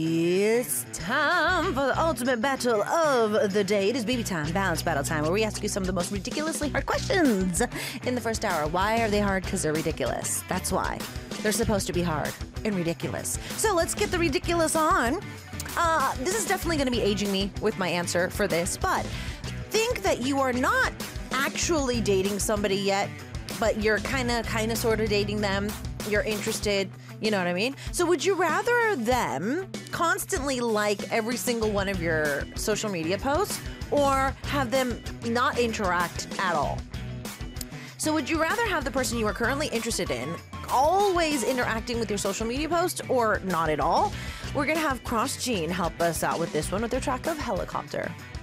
It's time for the ultimate battle of the day. It is BB time, balance battle time, where we ask you some of the most ridiculously hard questions in the first hour. Why are they hard? Because they're ridiculous. That's why. They're supposed to be hard and ridiculous. So let's get the ridiculous on. This is definitely going to be aging me with my answer for this, but think that you are not actually dating somebody yet, but you're kind of sort of dating them. You're interested, you know what I mean? So would you rather them constantly like every single one of your social media posts, or have them not interact at all? So would you rather have the person you are currently interested in always interacting with your social media posts, or not at all? We're gonna have Cross Jean help us out with this one with their track of Helicopter.